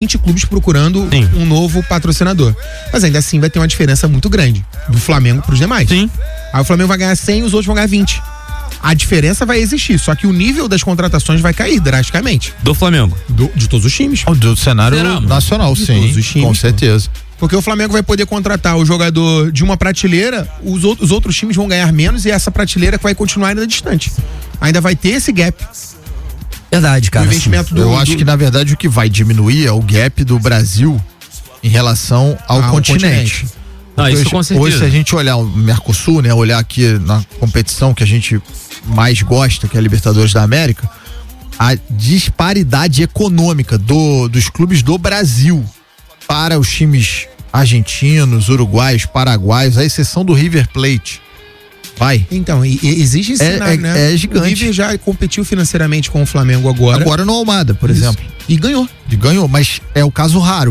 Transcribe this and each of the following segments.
20 clubes procurando um novo patrocinador. Mas ainda assim vai ter uma diferença muito grande do Flamengo pros demais. Sim. Aí o Flamengo vai ganhar 100 e os outros vão ganhar 20. A diferença vai existir, só que o nível das contratações vai cair drasticamente. Do Flamengo? De todos os times. Do cenário nacional, de sim. Todos os times, com certeza. Porque o Flamengo vai poder contratar o jogador de uma prateleira, os outros times vão ganhar menos e essa prateleira vai continuar ainda distante. Ainda vai ter esse gap. Verdade, cara. O investimento Eu acho que, na verdade, o que vai diminuir é o gap do Brasil em relação ao continente. Não, isso com certeza. Hoje, se a gente olhar o Mercosul, né, olhar aqui na competição que a gente mais gosta, que é a Libertadores da América, a disparidade econômica dos clubes do Brasil para os times argentinos, uruguaios, paraguaios, à exceção do River Plate. Vai. Então, existe esse cenário, né? É gigante. O River já competiu financeiramente com o Flamengo agora. Agora no Almada, por exemplo. E ganhou. Mas é o caso raro.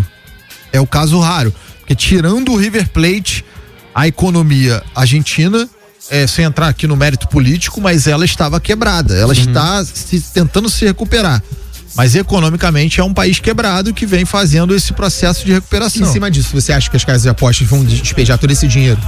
Porque tirando o River Plate, a economia argentina, sem entrar aqui no mérito político, mas ela estava quebrada. Ela está tentando se recuperar. Mas economicamente é um país quebrado que vem fazendo esse processo de recuperação. Em cima disso, você acha que as casas de apostas vão despejar todo esse dinheiro?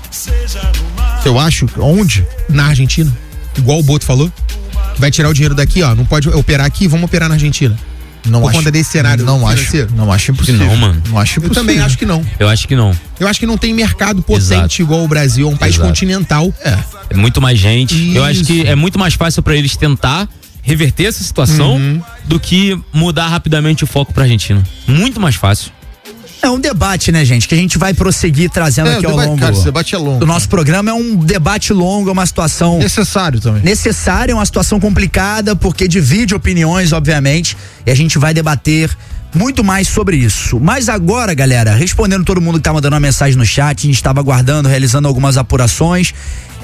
Eu acho. Onde? Na Argentina. Igual o Boto falou. Que vai tirar o dinheiro daqui, ó. Não pode operar aqui, vamos operar na Argentina. Por conta desse cenário financeiro. Não acho impossível. Não, mano. Não acho impossível. Eu também acho que não. Eu acho que não. Eu acho que não tem mercado potente igual o Brasil. É um país continental. É muito mais gente. Isso. Eu acho que é muito mais fácil pra eles tentar reverter essa situação do que mudar rapidamente o foco pra Argentina. Muito mais fácil. É um debate, né, gente, que a gente vai prosseguir trazendo aqui ao longo. Cara, esse debate é longo. Do nosso programa é um debate longo, é uma situação necessário também. Necessária, é uma situação complicada, porque divide opiniões, obviamente, e a gente vai debater muito mais sobre isso. Mas agora, galera, respondendo todo mundo que tá mandando uma mensagem no chat, a gente estava aguardando, realizando algumas apurações.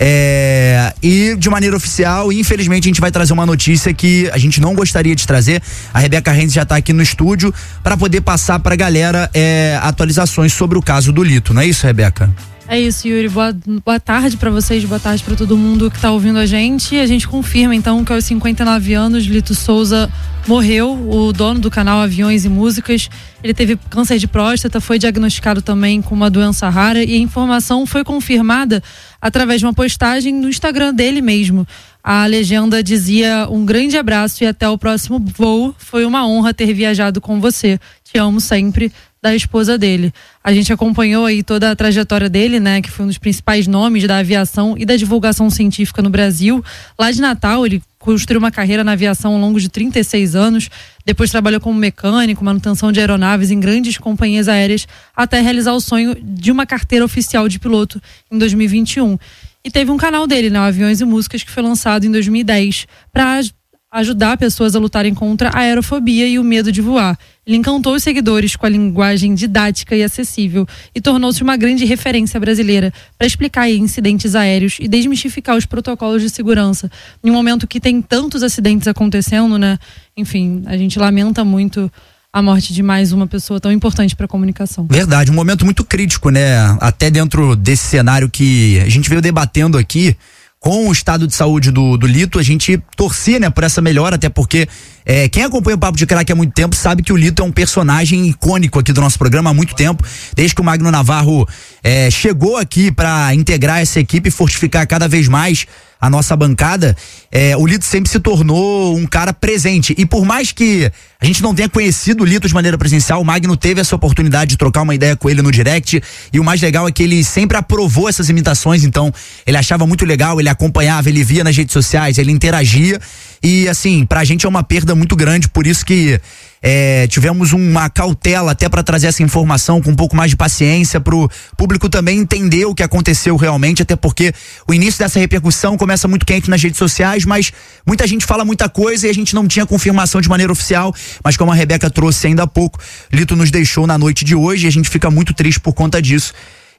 E de maneira oficial, infelizmente, a gente vai trazer uma notícia que a gente não gostaria de trazer. A Rebeca Renz já tá aqui no estúdio para poder passar pra galera atualizações sobre o caso do Lito, não é isso, Rebeca? É isso, Yuri. Boa tarde pra vocês, boa tarde pra todo mundo que tá ouvindo a gente. A gente confirma, então, que aos 59 anos, Lito Souza morreu, o dono do canal Aviões e Músicas. Ele teve câncer de próstata, foi diagnosticado também com uma doença rara e a informação foi confirmada através de uma postagem no Instagram dele mesmo. A legenda dizia: um grande abraço e até o próximo voo. Foi uma honra ter viajado com você. Te amo sempre. Da esposa dele. A gente acompanhou aí toda a trajetória dele, né, que foi um dos principais nomes da aviação e da divulgação científica no Brasil. Lá de Natal, ele construiu uma carreira na aviação ao longo de 36 anos, depois trabalhou como mecânico, manutenção de aeronaves em grandes companhias aéreas, até realizar o sonho de uma carteira oficial de piloto em 2021. E teve um canal dele, né, Aviões e Músicas, que foi lançado em 2010 para ajudar pessoas a lutarem contra a aerofobia e o medo de voar. Ele encantou os seguidores com a linguagem didática e acessível e tornou-se uma grande referência brasileira para explicar incidentes aéreos e desmistificar os protocolos de segurança. Em um momento que tem tantos acidentes acontecendo, né? Enfim, a gente lamenta muito a morte de mais uma pessoa tão importante para a comunicação. Verdade, um momento muito crítico, né? Até dentro desse cenário que a gente veio debatendo aqui, com o estado de saúde do Lito, a gente torcia, né, por essa melhora, até porque quem acompanha o Papo de Craque há muito tempo sabe que o Lito é um personagem icônico aqui do nosso programa há muito tempo, desde que o Magno Navarro chegou aqui para integrar essa equipe e fortificar cada vez mais a nossa bancada. O Lito sempre se tornou um cara presente, e por mais que a gente não tenha conhecido o Lito de maneira presencial, o Magno teve essa oportunidade de trocar uma ideia com ele no direct, e o mais legal é que ele sempre aprovou essas imitações, então ele achava muito legal, ele acompanhava, ele via nas redes sociais, ele interagia, e assim, pra gente é uma perda muito grande, por isso que tivemos uma cautela até para trazer essa informação com um pouco mais de paciência pro público também entender o que aconteceu realmente, até porque o início dessa repercussão começa muito quente nas redes sociais, mas muita gente fala muita coisa e a gente não tinha confirmação de maneira oficial, mas como a Rebeca trouxe ainda há pouco, Lito nos deixou na noite de hoje e a gente fica muito triste por conta disso.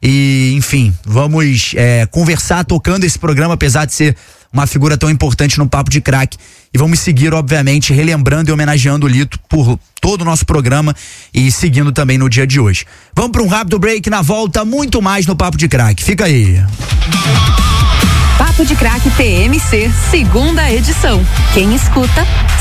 E enfim, vamos conversar tocando esse programa, apesar de ser uma figura tão importante no Papo de Craque, e vamos seguir, obviamente, relembrando e homenageando o Lito por todo o nosso programa e seguindo também no dia de hoje. Vamos para um rápido break, na volta muito mais no Papo de Craque, fica aí. Papo de Craque PMC, segunda edição. Quem escuta